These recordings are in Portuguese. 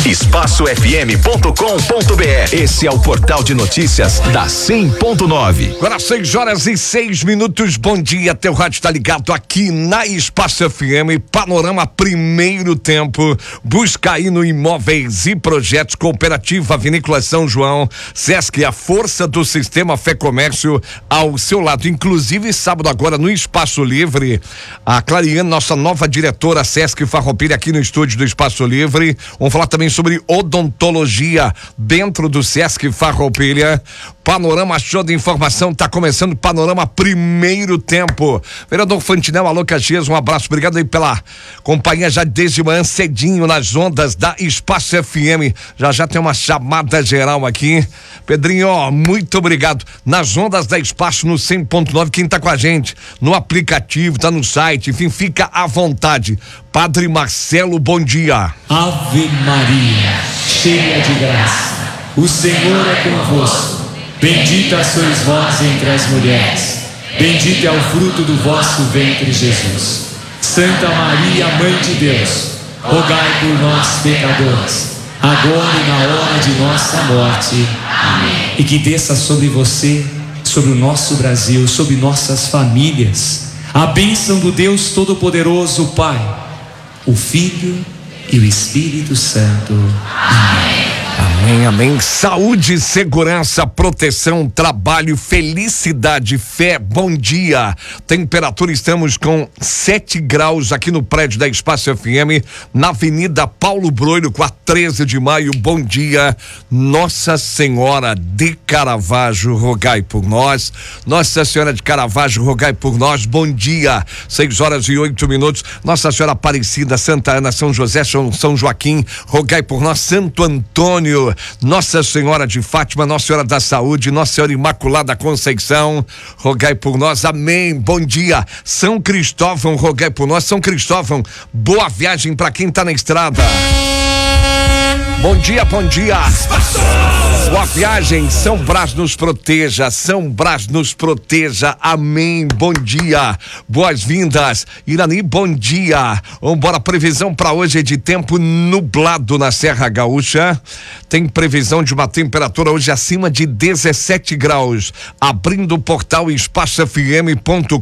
EspaçoFM.com.br. Esse é o portal de notícias da 100.9. Agora 6h06. Bom dia, teu rádio está ligado aqui na Espaço FM. Panorama primeiro tempo. Busca aí no Imóveis e Projetos, Cooperativa Vinícola São João, Sesc, a força do sistema Fé Comércio ao seu lado. Inclusive, sábado agora no Espaço Livre, a Clariane, nossa nova diretora Sesc Farroupilha, aqui no estúdio do Espaço Livre. Vamos falar também sobre odontologia dentro do Sesc Farroupilha. Panorama Show de Informação, tá começando o Panorama primeiro tempo. Vereador Fantinel, alô Caxias, um abraço, obrigado aí pela companhia já desde manhã cedinho nas ondas da Espaço FM. Já tem uma chamada geral aqui. Pedrinho, ó, muito obrigado. Nas ondas da Espaço no 100.9, quem tá com a gente no aplicativo, tá no site, enfim, fica à vontade. Padre Marcelo, bom dia. Ave Maria, cheia de graça, o Senhor é convosco. Bendita sois vós entre as mulheres, bendito é o fruto do vosso ventre, Jesus. Santa Maria, Mãe de Deus, rogai por nós, pecadores, agora e na hora de nossa morte. Amém. E que desça sobre você, sobre o nosso Brasil, sobre nossas famílias, a bênção do Deus Todo-Poderoso, Pai, o Filho e o Espírito Santo. Amém. Amém, amém. Saúde, segurança, proteção, trabalho, felicidade, fé. Bom dia. Temperatura, estamos com 7 graus aqui no prédio da Espaço FM, na Avenida Paulo Broiro, com a 13 de maio. Bom dia. Nossa Senhora de Caravaggio, rogai por nós. Nossa Senhora de Caravaggio, rogai por nós. Bom dia. 6h08. Nossa Senhora Aparecida, Santa Ana, São José, São Joaquim, rogai por nós. Santo Antônio, Nossa Senhora de Fátima, Nossa Senhora da Saúde, Nossa Senhora Imaculada Conceição, rogai por nós. Amém. Bom dia. São Cristóvão, rogai por nós. São Cristóvão, boa viagem para quem tá na estrada. Bom dia, bom dia. Boa viagem. São Brás nos proteja. São Brás nos proteja. Amém. Bom dia. Boas-vindas. Irani, bom dia. Vambora. Previsão para hoje é de tempo nublado na Serra Gaúcha. Tem previsão de uma temperatura hoje acima de 17 graus. Abrindo o portal espacofm.com.br.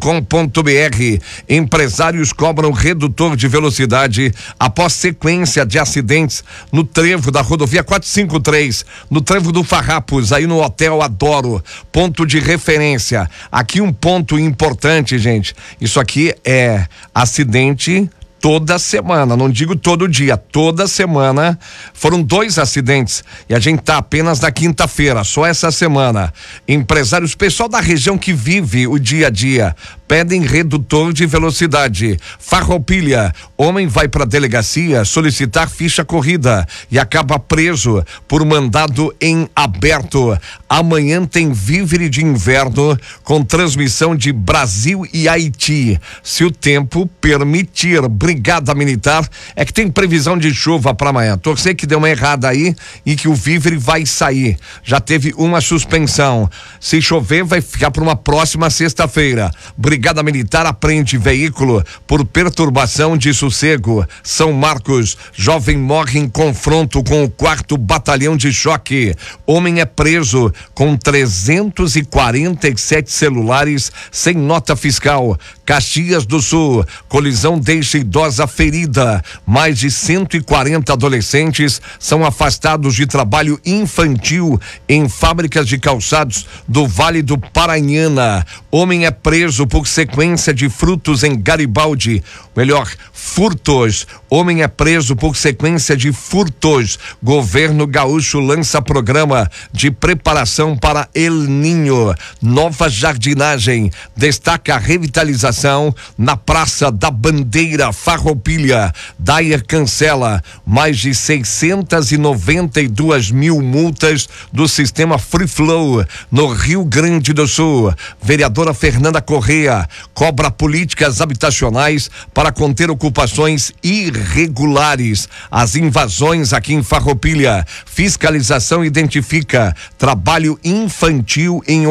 Empresários cobram redutor de velocidade após sequência de acidentes no trevo da rodovia 453, no trevo do Farrapos, aí no Hotel Adoro, ponto de referência. Aqui um ponto importante, gente, isso aqui é acidente toda semana, não digo todo dia, toda semana. Foram 2 acidentes e a gente tá apenas na quinta-feira, só essa semana. Empresários, pessoal da região que vive o dia a dia, pedem redutor de velocidade. Farroupilha, homem vai para a delegacia solicitar ficha corrida e acaba preso por mandado em aberto. Amanhã tem vívere de inverno com transmissão de Brasil e Haiti, se o tempo permitir. Brigada Militar, é que tem previsão de chuva para amanhã. Torcer que deu uma errada aí e que o vívere vai sair. Já teve uma suspensão. Se chover, vai ficar para uma próxima sexta-feira. Brigada Militar apreende veículo por perturbação de sossego. São Marcos, jovem morre em confronto com o 4º Batalhão de Choque. Homem é preso com 347 celulares sem nota fiscal. Caxias do Sul, colisão deixa idosa ferida. Mais de 140 adolescentes são afastados de trabalho infantil em fábricas de calçados do Vale do Paranhana. Homem é preso por sequência de furtos em Garibaldi. Furtos. Homem é preso por sequência de furtos. Governo gaúcho lança programa de preparação para El Ninho. Nova jardinagem destaca a revitalização na Praça da Bandeira, Farroupilha. Daier cancela mais de 692 mil multas do sistema Free Flow no Rio Grande do Sul. Vereadora Fernanda Correa cobra políticas habitacionais para conter ocupações irregulares. irregulares. As invasões aqui em Farroupilha. Fiscalização identifica trabalho infantil em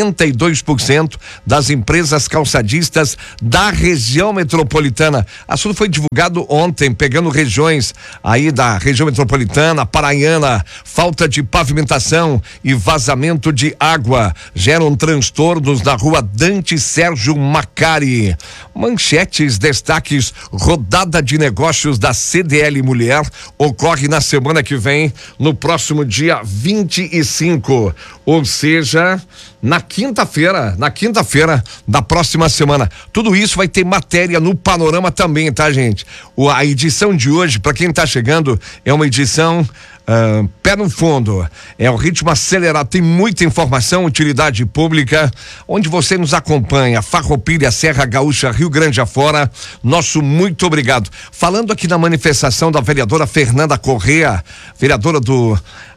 82% das empresas calçadistas da região metropolitana. O assunto foi divulgado ontem, pegando regiões aí da região metropolitana, Paraiana. Falta de pavimentação e vazamento de água geram transtornos na rua Dante Sérgio Macari. Manchetes, destaques, rodada de negócios da CDL Mulher ocorre na semana que vem, no próximo dia 25, ou seja, na quinta-feira da próxima semana. Tudo isso vai ter matéria no Panorama também, tá, gente? A edição de hoje, para quem tá chegando, é uma edição pé no fundo, é o ritmo acelerado, tem muita informação, utilidade pública, onde você nos acompanha, Farroupilha, Serra Gaúcha, Rio Grande afora, nosso muito obrigado. Falando aqui na manifestação da vereadora Fernanda Correa, vereadora do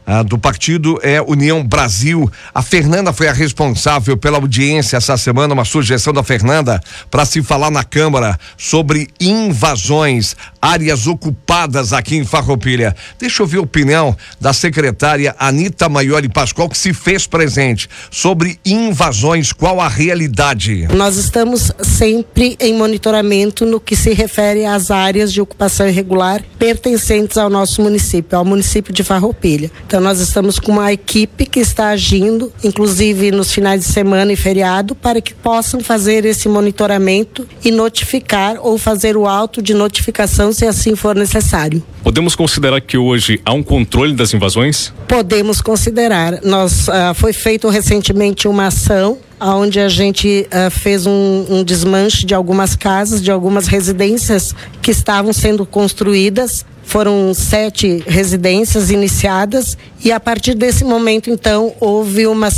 partido União Brasil. A Fernanda foi a responsável pela audiência essa semana, uma sugestão da Fernanda para se falar na Câmara sobre invasões, áreas ocupadas aqui em Farroupilha. Deixa eu ver a opinião da secretária Anita Maiori Pascoal, que se fez presente sobre invasões. Qual a realidade? Nós estamos sempre em monitoramento no que se refere às áreas de ocupação irregular pertencentes ao nosso município, ao município de Farroupilha. Então nós estamos com uma equipe que está agindo, inclusive nos finais de semana e feriado, para que possam fazer esse monitoramento e notificar ou fazer o auto de notificação se assim for necessário. Podemos considerar que hoje há um controle das invasões? Podemos considerar. Foi feito recentemente uma ação onde a gente fez um desmanche de algumas casas, de algumas residências que estavam sendo construídas. Foram 7 residências iniciadas e a partir desse momento, então, houve uma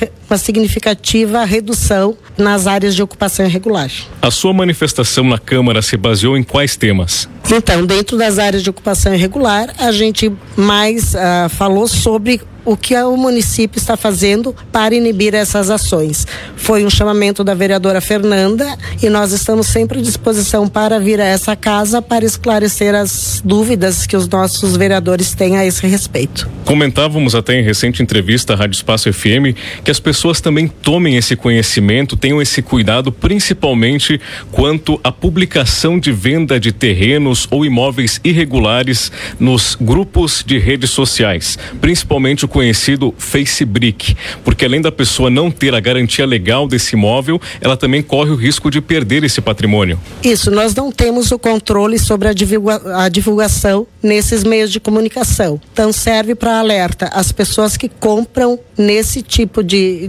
significativa redução nas áreas de ocupação irregular. A sua manifestação na Câmara se baseou em quais temas? Então, dentro das áreas de ocupação irregular, a gente mais falou sobre o que o município está fazendo para inibir essas ações. Foi um chamamento da vereadora Fernanda e nós estamos sempre à disposição para vir a essa casa para esclarecer as dúvidas que os nossos vereadores têm a esse respeito. Comentávamos até em recente entrevista à Rádio Espaço FM que as pessoas também tomem esse conhecimento, tenham esse cuidado, principalmente quanto à publicação de venda de terrenos ou imóveis irregulares nos grupos de redes sociais, principalmente o conhecido Facebook, porque além da pessoa não ter a garantia legal desse imóvel, ela também corre o risco de perder esse patrimônio. Isso, nós não temos o controle sobre a divulgação nesses meios de comunicação. Então serve para alerta. As pessoas que compram nesse tipo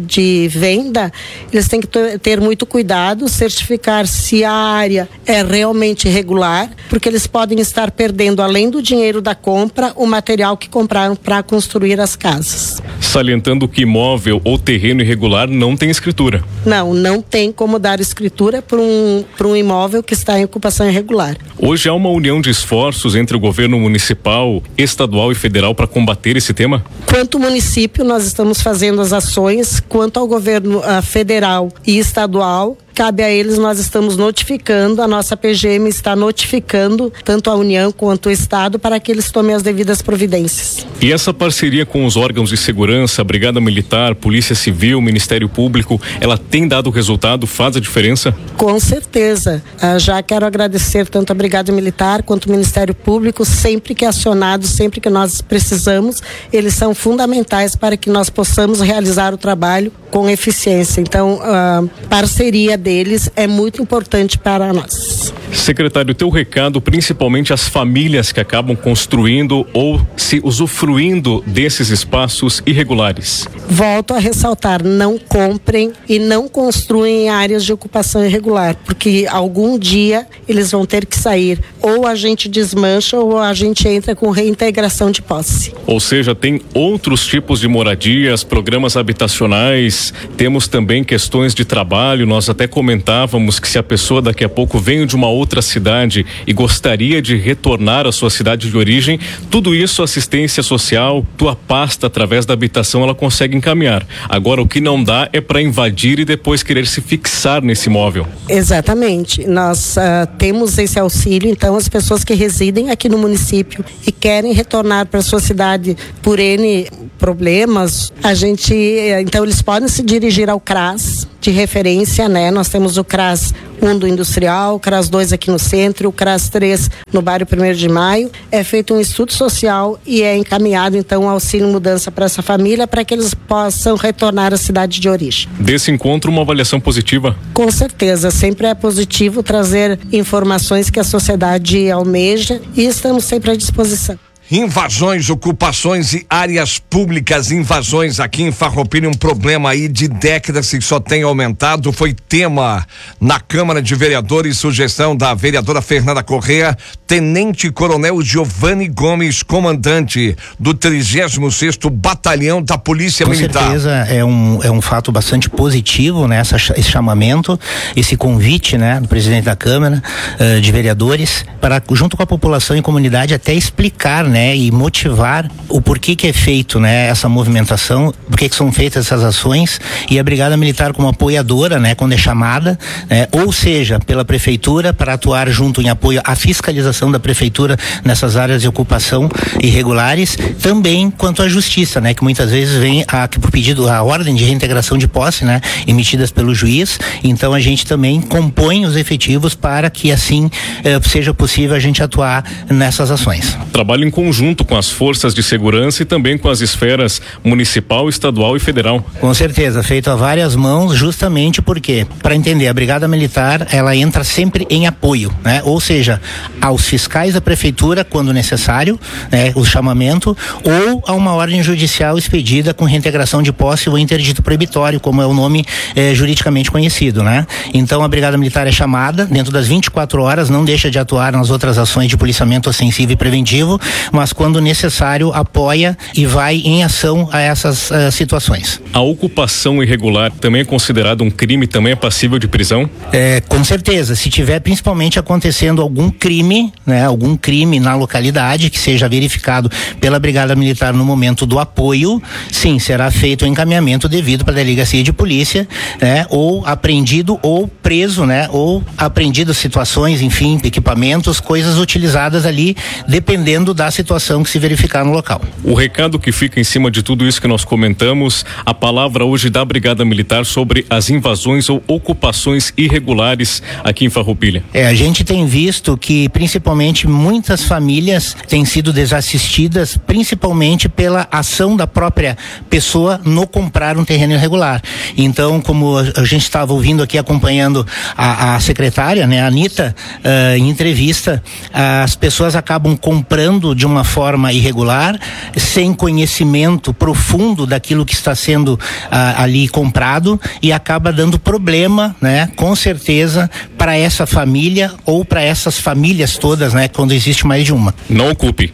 de venda, eles têm que ter muito cuidado, certificar se a área é realmente regular, porque eles podem estar perdendo, além do dinheiro da compra, o material que compraram para construir as casas. Salientando que imóvel ou terreno irregular não tem escritura. Não tem como dar escritura para um imóvel que está em ocupação irregular. Hoje há uma união de esforços entre o governo municipal, estadual e federal para combater esse tema? Quanto ao município, nós estamos fazendo as ações. Quanto ao governo federal e estadual, cabe a eles, nós estamos notificando, a nossa PGM está notificando tanto a União quanto o Estado para que eles tomem as devidas providências. E essa parceria com os órgãos de segurança, Brigada Militar, Polícia Civil, Ministério Público, ela tem dado resultado, faz a diferença? Com certeza. Já quero agradecer tanto a Brigada Militar quanto o Ministério Público, sempre que acionados, sempre que nós precisamos, eles são fundamentais para que nós possamos realizar o trabalho com eficiência. Então, a parceria deles é muito importante para nós. Secretário, teu recado principalmente às famílias que acabam construindo ou se usufruindo desses espaços irregulares. Volto a ressaltar, não comprem e não construem em áreas de ocupação irregular, porque algum dia eles vão ter que sair. Ou a gente desmancha ou a gente entra com reintegração de posse. Ou seja, tem outros tipos de moradias, programas habitacionais, temos também questões de trabalho, nós até comentávamos que se a pessoa daqui a pouco veio de uma outra cidade e gostaria de retornar à sua cidade de origem, tudo isso a assistência social, tua pasta através da habitação, ela consegue encaminhar. Agora, o que não dá é para invadir e depois querer se fixar nesse imóvel. Exatamente. Nós temos esse auxílio, então as pessoas que residem aqui no município e querem retornar para sua cidade por N problemas, então eles podem se dirigir ao CRAS de referência, né? Nós temos o CRAS 1 do Industrial, o CRAS 2 aqui no centro, o CRAS 3 no bairro 1º de Maio. É feito um estudo social e é encaminhado então um auxílio mudança para essa família para que eles possam retornar à cidade de origem. Desse encontro, uma avaliação positiva? Com certeza, sempre é positivo trazer informações que a sociedade almeja e estamos sempre à disposição. Invasões, ocupações e áreas públicas, invasões aqui em Farroupilha, um problema aí de décadas que só tem aumentado, foi tema na Câmara de Vereadores, sugestão da vereadora Fernanda Correa, Tenente Coronel Giovanni Gomes, comandante do 36º Batalhão da Polícia Militar. Com certeza é um fato bastante positivo, né? Esse chamamento, esse convite, né? Do presidente da Câmara de Vereadores para, junto com a população e comunidade, até explicar, né? E motivar o porquê que é feito, né? Essa movimentação, porquê que são feitas essas ações, e a Brigada Militar como apoiadora, né? Quando é chamada, ou seja, pela Prefeitura para atuar junto em apoio à fiscalização da Prefeitura nessas áreas de ocupação irregulares, também quanto à Justiça, né? Que muitas vezes vem por pedido a ordem de reintegração de posse, né? Emitidas pelo juiz, então a gente também compõe os efetivos para que assim seja possível a gente atuar nessas ações. Trabalho em conjunto com as forças de segurança e também com as esferas municipal, estadual e federal. Com certeza, feito a várias mãos, justamente porque, para entender, a Brigada Militar, ela entra sempre em apoio, né? Ou seja, aos fiscais da Prefeitura, quando necessário, né? O chamamento, ou a uma ordem judicial expedida com reintegração de posse ou interdito proibitório, como é o nome juridicamente conhecido, né? Então a Brigada Militar é chamada dentro das 24 horas, não deixa de atuar nas outras ações de policiamento ostensivo e preventivo, mas quando necessário apoia e vai em ação a essas situações. A ocupação irregular também é considerado um crime, também é passível de prisão? Com certeza, se tiver principalmente acontecendo algum crime, né, algum crime na localidade que seja verificado pela Brigada Militar no momento do apoio, sim, será feito o encaminhamento devido para a delegacia de polícia, né, ou apreendido ou preso, né, ou apreendido situações, enfim, equipamentos, coisas utilizadas ali, dependendo da situação que se verificar no local. O recado que fica em cima de tudo isso que nós comentamos, a palavra hoje da Brigada Militar sobre as invasões ou ocupações irregulares aqui em Farroupilha. A gente tem visto que principalmente muitas famílias têm sido desassistidas, principalmente pela ação da própria pessoa no comprar um terreno irregular. Então, como a gente estava ouvindo aqui, acompanhando a secretária, né, a Anitta, em entrevista, as pessoas acabam comprando de uma forma irregular, sem conhecimento profundo daquilo que está sendo ali comprado, e acaba dando problema, né, com certeza, para essa família ou para essas famílias todas, né, quando existe mais de uma. Não ocupe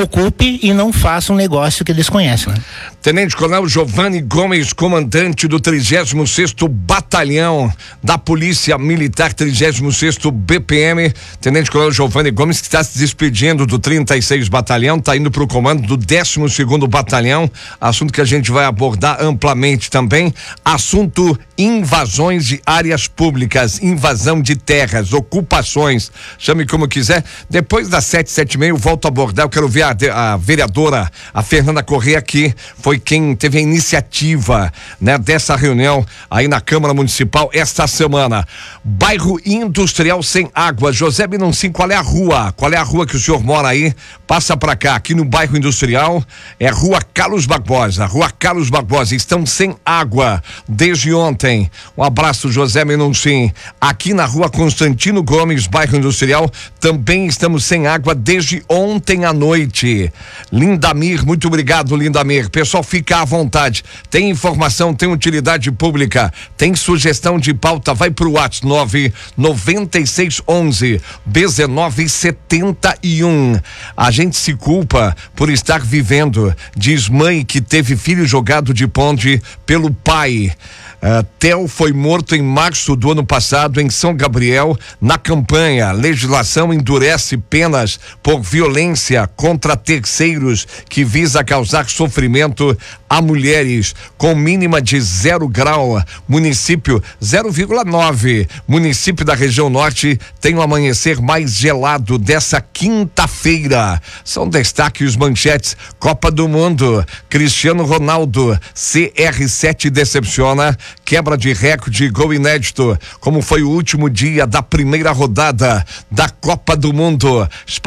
E não faça um negócio que desconhece, né? Tenente Coronel Giovanni Gomes, comandante do 36º Batalhão da Polícia Militar, 36º BPM. Tenente Coronel Giovanni Gomes, que está se despedindo do 36 Batalhão, está indo para o comando do 12º Batalhão, assunto que a gente vai abordar amplamente também. Assunto: invasões de áreas públicas, invasão de terras, ocupações, chame como quiser. Depois das 7h30 eu volto a abordar. Eu quero ver a vereadora, a Fernanda Correa, que foi quem teve a iniciativa, né, dessa reunião aí na Câmara Municipal esta semana. Bairro Industrial sem água. José Binoncin, qual é a rua? Qual é a rua que o senhor mora aí? Passa pra cá, aqui no bairro Industrial, é Rua Carlos Barbosa. Rua Carlos Barbosa, estão sem água desde ontem. Um abraço, José Binoncin. Aqui na Rua Constantino Gomes, bairro Industrial, também estamos sem água desde ontem à noite. Lindamir, muito obrigado, Lindamir. Pessoal, fica à vontade. Tem informação, tem utilidade pública, tem sugestão de pauta, vai pro WhatsApp 99611 1971. A gente se culpa por estar vivendo. Diz mãe que teve filho jogado de ponte pelo pai. Theo foi morto em março do ano passado em São Gabriel, na campanha. A legislação endurece penas por violência contra terceiros que visa causar sofrimento a mulheres, com mínima de 0 grau. Município 0,9. Município da região norte tem um amanhecer mais gelado dessa quinta-feira. São destaques manchetes. Copa do Mundo. Cristiano Ronaldo. CR7 decepciona. Quebra de recorde, gol inédito. Como foi o último dia da primeira rodada da Copa do Mundo.